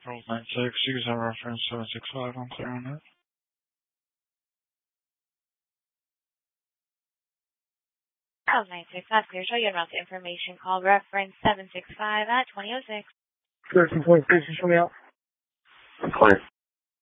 Charles 96, use our reference 765 on clear on it. Charles 965, clear. Show you route to information. Call reference 765 at 2006. Clear from point station, show me out. 20.